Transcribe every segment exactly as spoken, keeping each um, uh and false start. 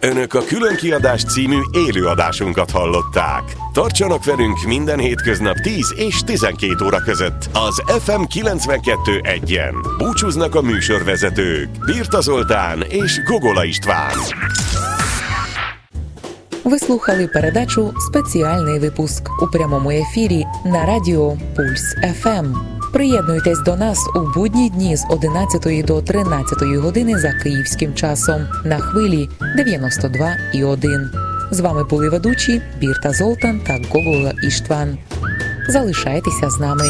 Önök a Különkiadás című élőadásunkat hallották. Tartsanak velünk minden hétköznap tíz és tizenkét óra között az ef em kilencvenkettő egyen. Búcsúznak a műsorvezetők Birta Zoltán és Gogola István. Ви слухали передачу «Спеціальний випуск» у прямому ефірі на радіо Пульс еф ем. Приєднуйтесь до нас у будні дні з одинадцятої до тринадцятої години за київським часом на хвилі дев'яносто два і один. З вами були ведучі Бірта Золтан та Гогола Іштван. Залишайтеся з нами.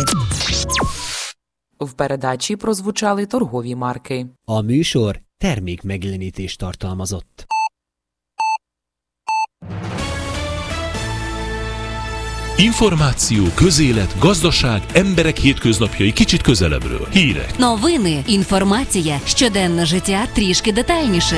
В передачі прозвучали торгові марки. A műsor termékmegjelenítést tartalmazott. Információ, közélet, gazdaság, emberek hétköznapjai kicsit közelebbről. Hírek. Новини, інформація, щоденне життя трішки детальніше.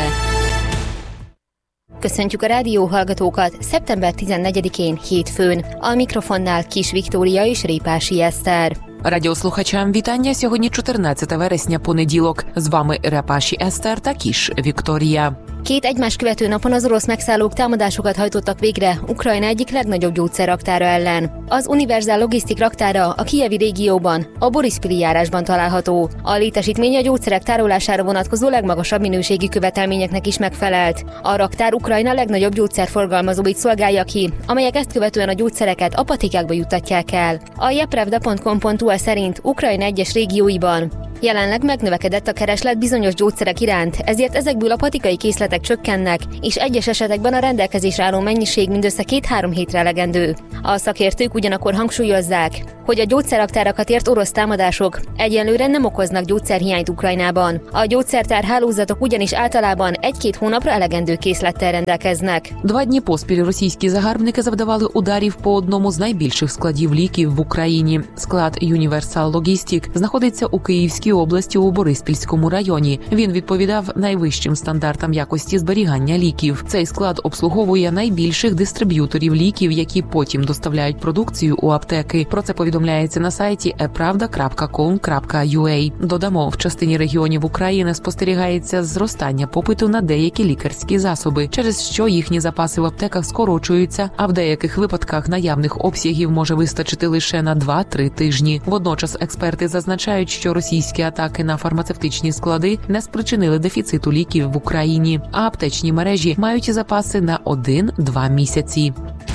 Köszöntjük a rádióhallgatókat szeptember tizennegyedikén hétfőn. A mikrofonnál Kis Viktória és Répási Eszter. Радіослухачам вітання. Сьогодні чотирнадцяте вересня, понеділок. З вами Репаші Eszter та Kis Viktória. Két egymás követő napon az orosz megszállók támadásokat hajtottak végre Ukrajna egyik legnagyobb gyógyszerraktára ellen. Az Universal Logistik raktára a kijevi régióban, a Borispili járásban található. A létesítmény a gyógyszerek tárolására vonatkozó legmagasabb minőségi követelményeknek is megfelelt. A raktár Ukrajna legnagyobb gyógyszerforgalmazóit szolgálja ki, amelyek ezt követően a gyógyszereket apatikákba juttatják el. A jepravda pont com pont u a szerint Ukrajna egyes régióiban jelenleg megnövekedett a kereslet bizonyos gyógyszerek iránt, ezért ezekből a patikai készletek csökkennek, és egyes esetekben a rendelkezésre álló mennyiség mindössze két-három hétre elegendő. A szakértők ugyanakkor hangsúlyozzák, hogy a gyógyszerraktárakat ért orosz támadások egyelőre nem okoznak gyógyszerhiányt Ukrajnában. A gyógyszertárhálózatok ugyanis általában egy-két hónapra elegendő készlettel rendelkeznek. Два дні поспіль російські загарбники завдавали ударів по одному з найбільших складів ліків в Україні. Склад Universal Logistic знаходиться у Київській області у Бориспільському районі. Він відповідав найвищим стандартам якості зберігання ліків. Цей склад обслуговує найбільших дистриб'юторів ліків, які потім доставляють продукцію у аптеки. Про це повідомляється на сайті e pravda крапка com крапка ю а. Додамо, в частині регіонів України спостерігається зростання попиту на деякі лікарські засоби, через що їхні запаси в аптеках скорочуються, а в деяких випадках наявних обсягів може вистачити лише на два-три тижні. Водночас експерти зазначають, що російські атаки на фармацевтичні склади не спричинили дефіциту ліків в Україні, а аптечні мережі мають запаси на один-два місяці.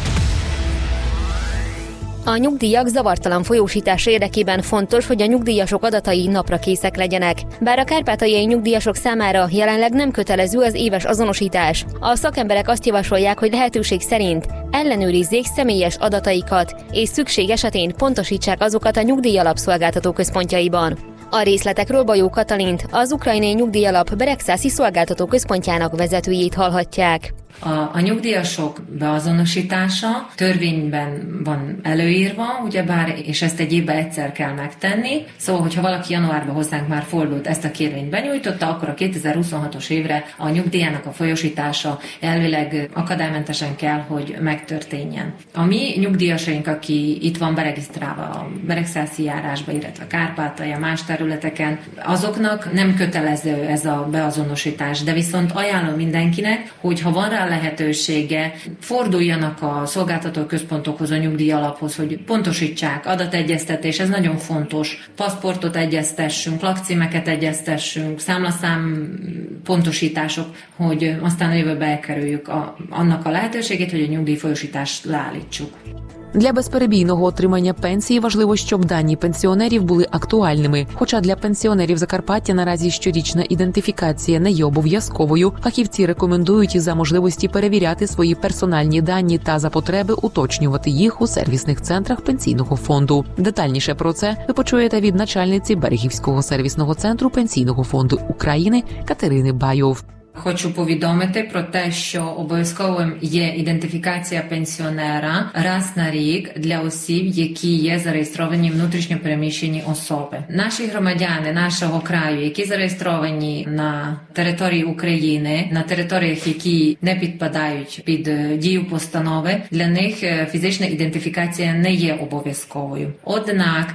A nyugdíjak zavartalan folyósítása érdekében fontos, hogy a nyugdíjasok adatai napra készek legyenek. Bár a kárpátaljai nyugdíjasok számára jelenleg nem kötelező az éves azonosítás, a szakemberek azt javasolják, hogy lehetőség szerint ellenőrizzék személyes adataikat, és szükség esetén pontosítsák azokat a nyugdíjalapszolgáltató központjaiban. A részletekről Bajó Katalint, az ukrajnai nyugdíjalap Beregszászi szolgáltató központjának vezetőjét hallhatják. A, a nyugdíjasok beazonosítása törvényben van előírva, ugyebár, és ezt egy évben egyszer kell megtenni. Szóval, hogyha valaki januárban hozzánk már fordult, ezt a kérvényt benyújtotta, akkor a kétezer-huszonhatos évre a nyugdíjának a folyosítása elvileg akadálymentesen kell, hogy megtörténjen. A mi nyugdíjasaink, aki itt van beregisztrálva a Beregszászi járásba, illetve Kárpátalja, más területeken, azoknak nem kötelező ez a beazonosítás, de viszont ajánlom mindenkinek, hogy ha van rá lehetősége, forduljanak a szolgáltató központokhoz, a nyugdíjalaphoz, hogy pontosítsák, adategyeztetés, ez nagyon fontos. Paszportot egyeztessünk, lakcímeket egyeztessünk, számlaszám pontosítások, hogy aztán a jövőbe elkerüljük a, annak a lehetőségét, hogy a nyugdíjfolyosítást leállítsuk. Для безперебійного отримання пенсії важливо, щоб дані пенсіонерів були актуальними. Хоча для пенсіонерів Закарпаття наразі щорічна ідентифікація не є обов'язковою, фахівці рекомендують за можливості перевіряти свої персональні дані та за потреби уточнювати їх у сервісних центрах пенсійного фонду. Детальніше про це ви почуєте від начальниці Берегівського сервісного центру Пенсійного фонду України Катерини Байов. Хочу повідомити про те, що обов'язковим є ідентифікація пенсіонера раз на рік для осіб, які є зареєстровані внутрішньо переміщені особи. Наші громадяни нашого краю, які зареєстровані на території України, на територіях, які не підпадають під дію постанови, для них фізична ідентифікація не є обов'язковою. Однак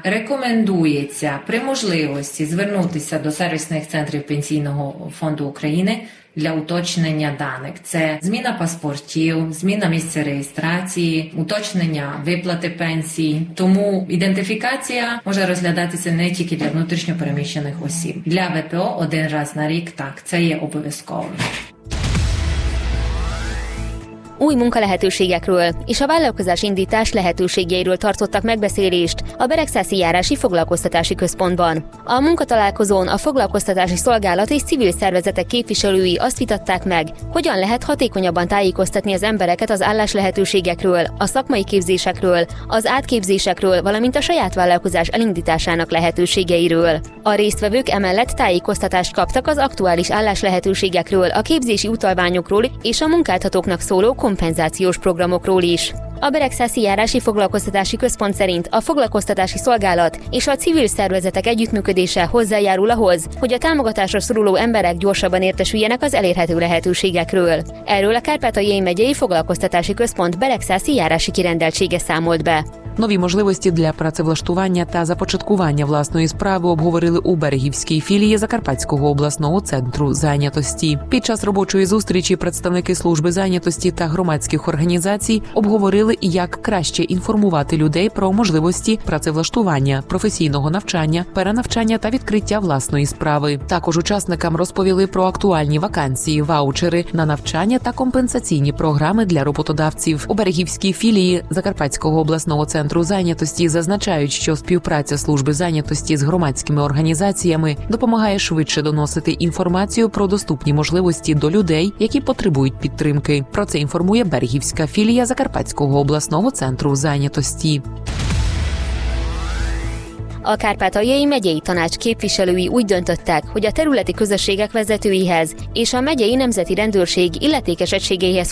рекомендується при можливості звернутися до сервісних центрів Пенсійного фонду України для уточнення даних. Це зміна паспортів, зміна місця реєстрації, уточнення виплати пенсій. Тому ідентифікація може розглядатися не тільки для внутрішньо переміщених осіб. Для ВПО один раз на рік, так, це є обов'язково. Új munkalehetőségekről és a vállalkozás indítás lehetőségeiről tartottak megbeszélést a Beregszászi Járási Foglalkoztatási Központban. A munkatalálkozón a foglalkoztatási szolgálat és civil szervezetek képviselői azt vitatták meg, hogyan lehet hatékonyabban tájékoztatni az embereket az álláslehetőségekről, a szakmai képzésekről, az átképzésekről, valamint a saját vállalkozás elindításának lehetőségeiről. A résztvevők emellett tájékoztatást kaptak az aktuális álláslehetőségekről, a képzési utalványokról és a munkáltatóknak szóló kompenzációs programokról is. A Beregszászi Járási Foglalkoztatási Központ szerint a foglalkoztatási szolgálat és a civil szervezetek együttműködése hozzájárul ahhoz, hogy a támogatásra szoruló emberek gyorsabban értesüljenek az elérhető lehetőségekről. Erről a Kárpátaljai Megyei Foglalkoztatási Központ Beregszászi járási kirendeltsége számolt be. Нові можливості для працевлаштування та започаткування власної справи обговорили у Берегівській філії Закарпатського обласного центру зайнятості. Під час робочої зустрічі представники служби зайнятості та громадських організацій обговорили, як краще інформувати людей про можливості працевлаштування, професійного навчання, перенавчання та відкриття власної справи. Також учасникам розповіли про актуальні вакансії, ваучери на навчання та компенсаційні програми для роботодавців. У Берегівській філії Закарпатського обласного центру Центру зайнятості зазначають, що співпраця служби зайнятості з громадськими організаціями допомагає швидше доносити інформацію про доступні можливості до людей, які потребують підтримки. Про це інформує Берегівська філія Закарпатського обласного центру зайнятості. A Kárpátaljai Megyei Tanács képviselői úgy döntöttek, hogy a területi közösségek vezetőihez és a megyei nemzeti rendőrség illetékes egységeihez